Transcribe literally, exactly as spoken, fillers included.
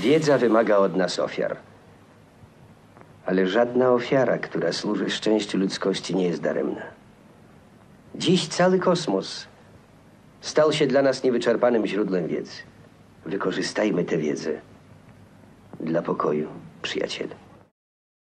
Wiedza wymaga od nas ofiar. Ale żadna ofiara, która służy szczęściu ludzkości, nie jest daremna. Dziś cały kosmos stał się dla nas niewyczerpanym źródłem wiedzy. Wykorzystajmy tę wiedzę dla pokoju, przyjaciele.